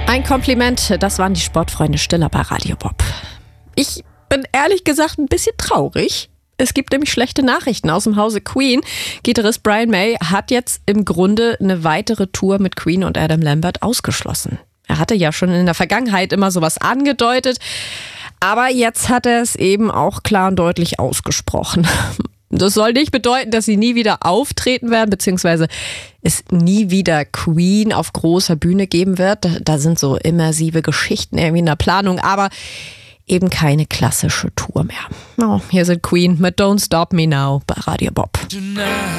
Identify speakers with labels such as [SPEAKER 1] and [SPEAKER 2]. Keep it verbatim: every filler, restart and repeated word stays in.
[SPEAKER 1] Ein Kompliment, das waren die Sportfreunde Stiller bei Radio Bob. Ich bin ehrlich gesagt ein bisschen traurig. Es gibt nämlich schlechte Nachrichten aus dem Hause Queen. Gitarrist Brian May hat jetzt im Grunde eine weitere Tour mit Queen und Adam Lambert ausgeschlossen. Er hatte ja schon in der Vergangenheit immer sowas angedeutet, aber jetzt hat er es eben auch klar und deutlich ausgesprochen. Das soll nicht bedeuten, dass sie nie wieder auftreten werden, beziehungsweise es nie wieder Queen auf großer Bühne geben wird. Da sind so immersive Geschichten irgendwie in der Planung, aber eben keine klassische Tour mehr. Oh, hier sind Queen mit Don't Stop Me Now bei Radio Bob.